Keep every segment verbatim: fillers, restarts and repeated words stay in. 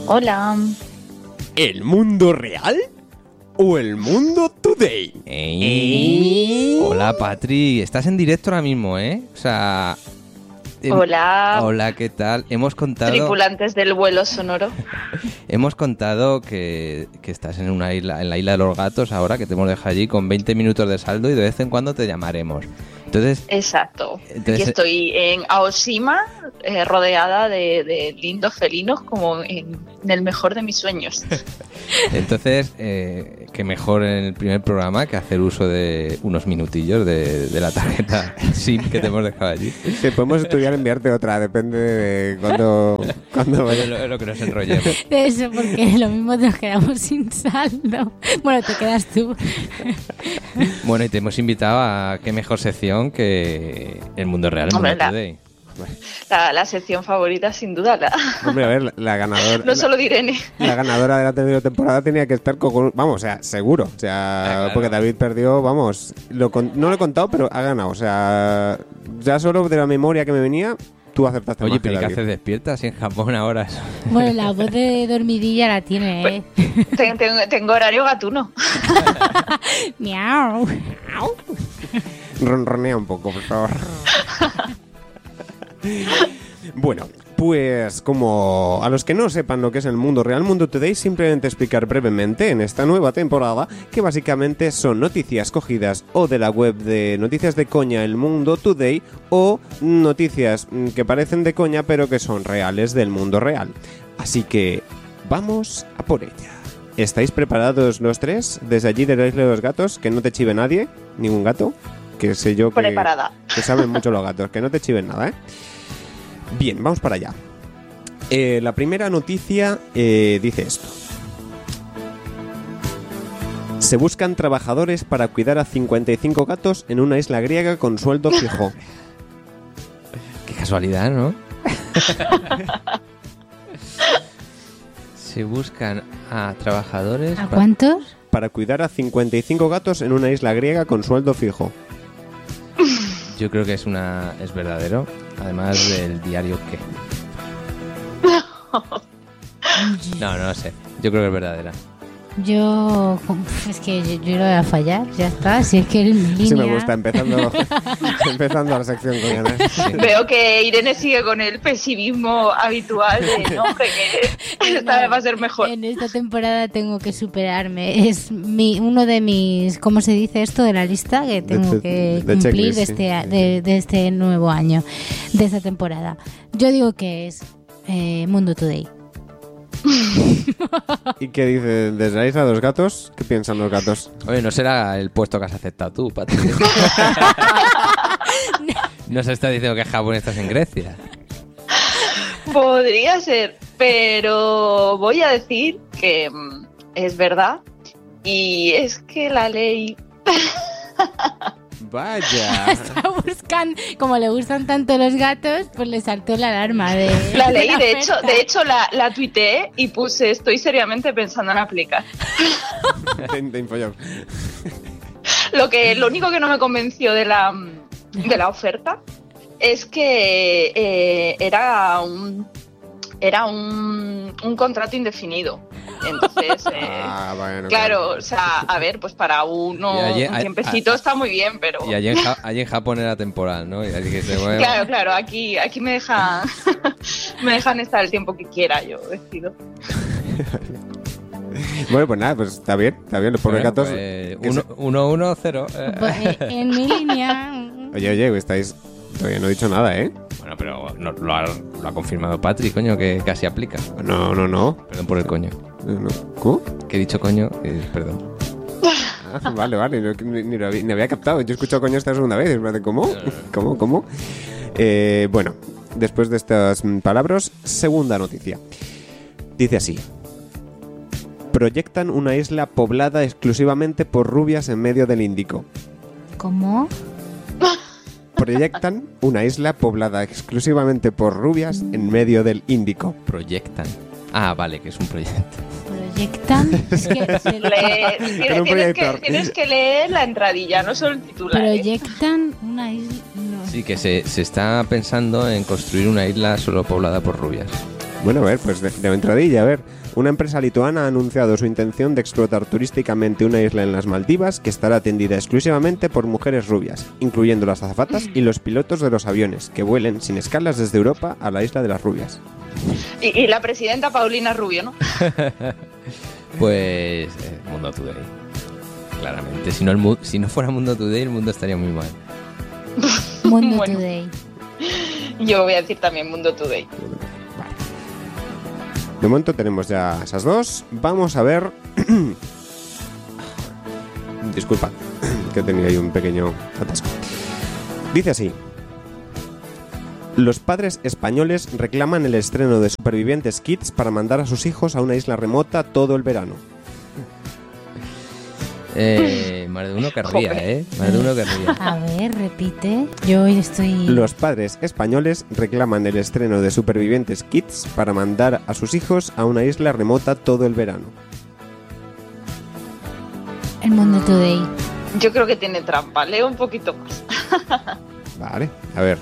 Hola. ¿El mundo real o el mundo today? Ey. Hola, Patri. Estás en directo ahora mismo, ¿eh? O sea... em- Hola. Hola, ¿qué tal? Hemos contado... Tripulantes del vuelo sonoro. Hemos contado que, que estás en una isla, en la isla de los gatos ahora, que te hemos dejado allí con veinte minutos de saldo y de vez en cuando te llamaremos. Entonces... Exacto. Entonces- Aquí estoy en Aoshima, eh, rodeada de, de lindos felinos, como en, en el mejor de mis sueños. Entonces, eh, que mejor en el primer programa que hacer uso de unos minutillos de, de la tarjeta SIM que te hemos dejado allí. Sí, podemos estudiar enviarte otra, depende de cuándo, cuándo Es vaya. lo, es lo que nos enrollemos. De eso, porque lo mismo nos quedamos sin saldo. Bueno, te quedas tú. Bueno, y te hemos invitado a qué mejor sección que El Mundo Real, el Hombre, Mundo la- Today. La, la sección favorita, sin duda, la, Hombre, a ver, la, la ganadora... no solo de Irene. La, la ganadora de la tercera temporada tenía que estar con... Vamos, o sea, seguro. O sea, Ah, claro. porque David perdió, vamos... Lo con- no lo he contado, pero ha ganado. O sea, ya solo de la memoria que me venía, tú acertaste Oye, más que pero ¿y qué David. haces despierta así en Japón ahora? Bueno, la voz de dormidilla la tiene, ¿eh? Ten- tengo, tengo horario gatuno. Miau. Ronronea un poco, por favor. Bueno, pues como a los que no sepan lo que es el mundo real, Mundo Today, simplemente explicar brevemente en esta nueva temporada que básicamente son noticias cogidas o de la web de Noticias de Coña, el Mundo Today, o noticias mm, que parecen de coña pero que son reales del mundo real. Así que vamos a por ella. ¿Estáis preparados los tres? Desde allí de la Isla de los Gatos, que no te chive nadie, ningún gato, que sé yo que... Preparada. Que saben mucho los gatos, que no te chiven nada, ¿eh? Bien, vamos para allá. Eh, la primera noticia eh, dice esto. Se buscan trabajadores para cuidar a cincuenta y cinco gatos en una isla griega con sueldo fijo. Qué casualidad, ¿no? Se buscan a trabajadores... ¿A pa- cuántos? Para cuidar a cincuenta y cinco gatos en una isla griega con sueldo fijo. Yo creo que es una es verdadero. Además del diario qué. No, no lo sé. Yo creo que es verdadera. Yo... uf, Es que yo, yo lo voy a fallar, ya está. Si es que en mi línea... Sí me gusta, empezando, empezando la sección con ganas. Veo que Irene sigue con el pesimismo habitual de no, hombre, que esta vez va a ser mejor. En esta temporada tengo que superarme. Es mi uno de mis... ¿Cómo se dice esto? De la lista que tengo de- que de cumplir checklist, de sí. este, de, de este nuevo año, de esta temporada. Yo digo que es eh, Mundo Today. ¿Y qué dice desde la isla de los gatos? ¿Qué piensan los gatos? Oye, no será el puesto que has aceptado tú, Patri. No se está diciendo que Japón estás en Grecia. Podría ser, pero voy a decir que mm, es verdad. Y es que la ley... Vaya. Está buscando, como le gustan tanto los gatos, pues le saltó la alarma de La ley, la de hecho, oferta. de hecho la, la tuiteé y puse estoy seriamente pensando en aplicar. de, de Infojob. Lo que, lo único que no me convenció de la, de la oferta es que eh, era un era un, un contrato indefinido. Entonces, eh, Ah, bueno, claro, o sea, a ver, pues para uno Y allí- un a- tiempecito a- está muy bien, pero Y allí en, Ja- allí en Japón era temporal, ¿no? Y así que se mueve. claro, claro, aquí, aquí me dejan me dejan estar el tiempo que quiera, yo decido. Bueno, pues nada, pues está bien, está bien. Los pobres Bueno, gatos. pues, que uno, se- uno, uno, cero. eh. Pues, eh, en mi línea... Oye, oye, estáis. Todavía no he dicho nada, ¿eh? Bueno, pero no- lo, ha, lo ha confirmado Patri, coño, que casi aplica. No, no, no. Perdón por el coño. No, no. ¿Cómo? Que he dicho coño, eh, perdón. Ah, vale, vale. no, ni, ni lo había, ni había captado. Yo he escuchado coño esta segunda vez. En plan de, ¿cómo? ¿Cómo? ¿Cómo? Eh, bueno, después de estas mm, palabras, segunda noticia. Dice así. Proyectan una isla poblada exclusivamente por rubias en medio del Índico. ¿Cómo? Proyectan una isla poblada exclusivamente por rubias en medio del Índico. Proyectan. Ah, vale, que es un proyecto. ¿Proyectan? Es que se le- Le- Con un tienes, tienes proyector. que, tienes que leer la entradilla, no solo el titular. ¿eh? proyectan una isla... No. Sí, que se, se está pensando en construir una isla solo poblada por rubias. Bueno, a ver, pues de, de entradilla, a ver. Una empresa lituana ha anunciado su intención de explotar turísticamente una isla en las Maldivas que estará atendida exclusivamente por mujeres rubias, incluyendo las azafatas y los pilotos de los aviones, que vuelen sin escalas desde Europa a la isla de las rubias. Y, y la presidenta Paulina Rubio, ¿no? Pues eh, Mundo Today. Claramente. Si no, el mu- si no fuera Mundo Today, el mundo estaría muy mal. Mundo Bueno. Today. Yo voy a decir también Mundo Today. De momento tenemos ya esas dos. Vamos a ver... Disculpa, que tenía ahí un pequeño atasco. Dice así. Los padres españoles reclaman el estreno de Supervivientes Kids para mandar a sus hijos a una isla remota todo el verano. Eh, más de uno querría, Joder. ¿eh? Más de uno querría. A ver, repite. Yo hoy estoy... Los padres españoles reclaman el estreno de Supervivientes Kids para mandar a sus hijos a una isla remota todo el verano. El Mundo Today. Yo creo que tiene trampa. Leo un poquito más. Vale, a ver.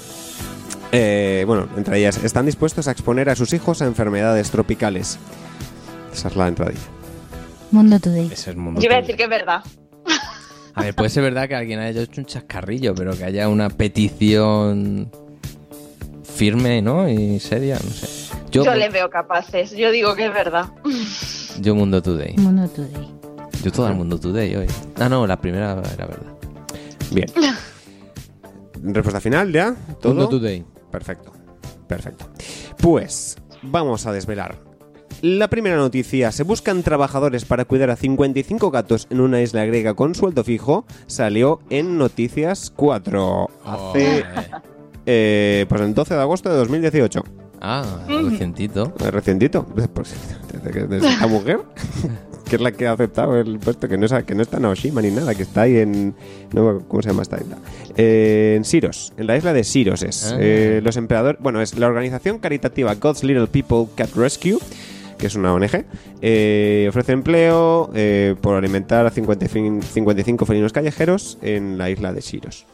Eh, bueno, entre ellas, están dispuestos a exponer a sus hijos a enfermedades tropicales. Esa es la entradilla. Mundo Today. Ese es Mundo Yo iba a Today. decir que es verdad. A ver, puede ser verdad que alguien haya hecho un chascarrillo, pero que haya una petición firme, ¿no? Y seria, no sé. Yo, Yo les veo capaces. Yo digo que es verdad. yo Mundo Today. Mundo Today. Yo todo el Mundo Today hoy. Ah, no, la primera era verdad. Bien. Respuesta final, ¿ya? ¿Todo? Mundo Today. Perfecto, perfecto. Pues vamos a desvelar. La primera noticia, se buscan trabajadores para cuidar a cincuenta y cinco gatos en una isla griega con sueldo fijo, salió en Noticias cuatro, hace eh, pues el doce de agosto de dos mil dieciocho. Ah, recientito. Eh, Recientito, pues desde, que- desde esta mujer, que es la que ha aceptado el puesto, que no, es, que no está en Naoshima ni nada, que está ahí en... No, ¿cómo se llama esta isla? Eh, en Siros, en la isla de Siros es. Ah. Eh, los empleadores... Bueno, es la organización caritativa God's Little People Cat Rescue, que es una O N G, eh, ofrece empleo eh, por alimentar a cincuenta y cinco felinos callejeros en la isla de Siros.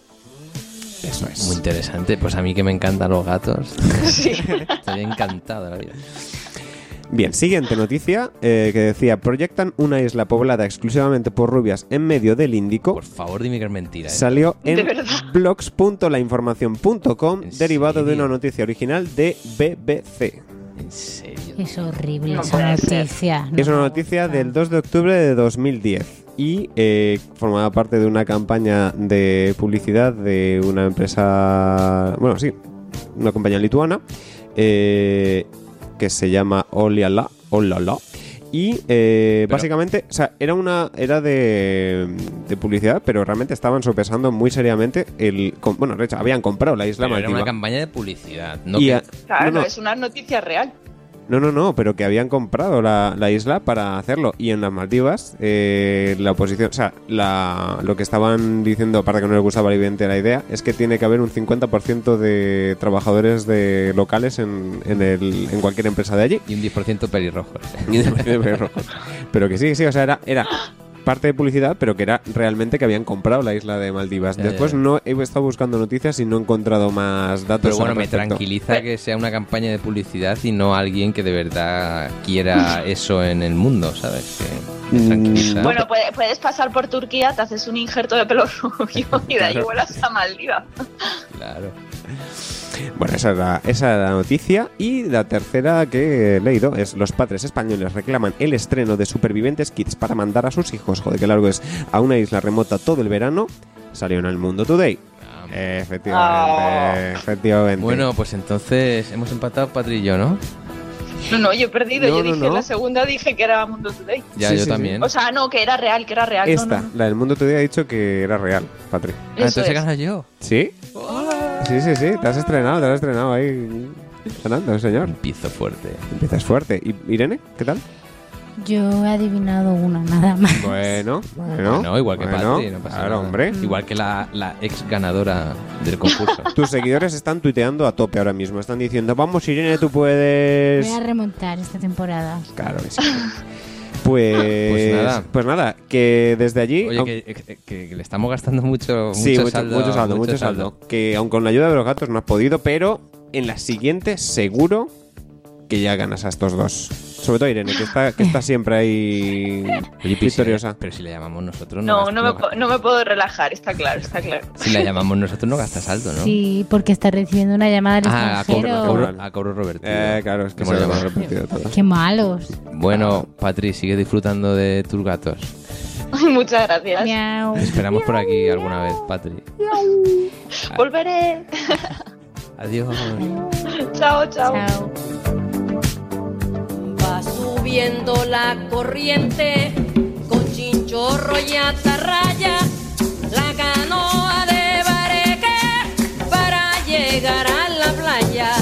Eso es. Muy interesante. Pues a mí que me encantan los gatos. Sí. Estoy encantado de la vida. Bien, siguiente noticia, eh, que decía, proyectan una isla poblada exclusivamente por rubias en medio del Índico. Por favor, dime que es mentira. ¿eh? Salió ¿De en verdad? blogs punto la información punto com, ¿En derivado de serio? una noticia original de B B C. ¿En serio? Es horrible No esa puede ser. noticia. No Es una me noticia gusta. del dos de octubre de dos mil diez y eh, formaba parte de una campaña de publicidad de una empresa, bueno, sí, una compañía lituana eh, que se llama Oliala, Olala. Y eh, Pero- básicamente, o sea, era una era de, de publicidad, pero realmente estaban sopesando muy seriamente el... com- Bueno, de hecho, habían comprado la isla Pero era Maldiva. una campaña de publicidad. No Y que- a- Claro, no, no, es una noticia real. no, no, no, pero que habían comprado la, la isla para hacerlo. Y en las Maldivas, eh, la oposición, o sea, la, lo que estaban diciendo, para que no les gustaba evidente la idea, es que tiene que haber un cincuenta por ciento de trabajadores de locales en, en, el, en cualquier empresa de allí. Y un diez por ciento pelirrojos. Pero que sí, sí, o sea, era, era parte de publicidad, pero que era realmente que habían comprado la isla de Maldivas. Ya, Después ya. no he estado buscando noticias y no he encontrado más datos. Pero bueno, al me respecto. tranquiliza que sea una campaña de publicidad y no alguien que de verdad quiera eso en el mundo, ¿sabes? Que me Mm, tranquiliza. Bueno, puede- puedes pasar por Turquía, te haces un injerto de pelo rubio y de ahí Claro. vuelas a Maldivas. Claro. Bueno, esa era, esa era la noticia. Y la tercera que he leído es: los padres españoles reclaman el estreno de Supervivientes Kids para mandar a sus hijos, joder, que largo es, a una isla remota todo el verano. Salió en el Mundo Today. Ah, Efectivamente, Ah. efectivamente. Bueno, pues entonces hemos empatado Patri y yo, ¿no? No, no, yo he perdido. No, yo no, dije no. la segunda dije que era Mundo Today. Ya, Sí, yo sí, también. O sea, no, que era real, que era real. no, esta, no, no. la del Mundo Today, ha dicho que era real, Patri. Ah, Eso entonces he es. ganado yo. ¿Sí? Sí, sí, sí, te has estrenado, te has estrenado ahí ganando, señor. Empiezo fuerte. Empiezas fuerte. ¿Y Irene, qué tal? Yo he adivinado una nada más. Bueno, bueno. Bueno, igual que bueno, Patri, no pasa claro, nada. hombre. Igual que la, la ex ganadora del concurso. Tus seguidores están tuiteando a tope ahora mismo. Están diciendo, vamos Irene, tú puedes... Voy a remontar esta temporada. Claro que sí. Pues, Pues nada. pues nada, que desde allí... Oye, aunque- que, que- que- que le estamos gastando mucho, sí, mucho, mucho, saldo, mucho saldo, mucho saldo. Que aun con la ayuda de los gatos no has podido, pero en la siguiente seguro que ya ganas a estos dos. Sobre todo Irene, que está, que está siempre ahí Oye, victoriosa. Pero si la llamamos nosotros no No, no me, gastas- po- no me puedo relajar, está claro, está claro. Si la llamamos nosotros no gastas saldo, ¿no? Sí, porque está recibiendo una llamada del Ah, a cobro, a extranjero. cobro, a cobro revertido. Eh, claro, es que Hemos se lo llamado. hemos repetido todo. Qué malos. Bueno, Patri, sigue disfrutando de tus gatos. Muchas gracias. Miau. Te esperamos por aquí alguna vez, Patri. Volveré. Adiós. Chao, chao. Chao. Va subiendo la corriente con chinchorro y atarraya.